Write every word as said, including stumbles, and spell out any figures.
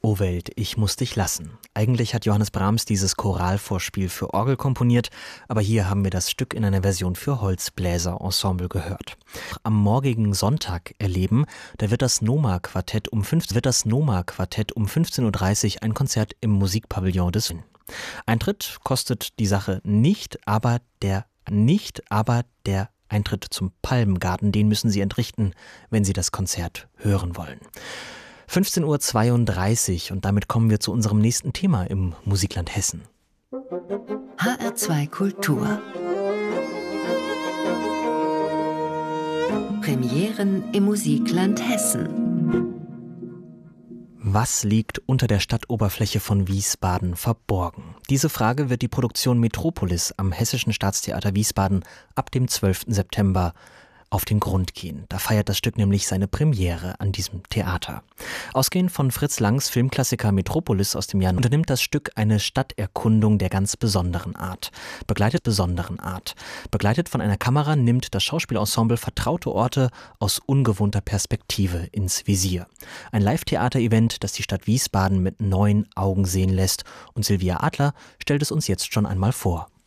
O Welt, ich muss dich lassen. Eigentlich hat Johannes Brahms dieses Choralvorspiel für Orgel komponiert, aber hier haben wir das Stück in einer Version für Holzbläser-Ensemble gehört. Am morgigen Sonntag erleben, da wird das Noma-Quartett um, wird das Noma-Quartett um fünfzehn Uhr dreißig ein Konzert im Musikpavillon des Wien. Eintritt kostet die Sache nicht, aber der nicht, aber der Eintritt zum Palmgarten, den müssen Sie entrichten, wenn Sie das Konzert hören wollen. fünfzehn Uhr zweiunddreißig und damit kommen wir zu unserem nächsten Thema im Musikland Hessen. H R zwei Kultur. Premieren im Musikland Hessen. Was liegt unter der Stadtoberfläche von Wiesbaden verborgen? Diese Frage wird die Produktion Metropolis am Hessischen Staatstheater Wiesbaden ab dem zwölften September auf den Grund gehen. Da feiert das Stück nämlich seine Premiere an diesem Theater. Ausgehend von Fritz Langs Filmklassiker Metropolis aus dem Jahr unternimmt das Stück eine Stadterkundung der ganz besonderen Art. Begleitet besonderen Art. Begleitet von einer Kamera nimmt das Schauspielensemble vertraute Orte aus ungewohnter Perspektive ins Visier. Ein Live-Theater-Event, das die Stadt Wiesbaden mit neuen Augen sehen lässt. Und Silvia Adler stellt es uns jetzt schon einmal vor.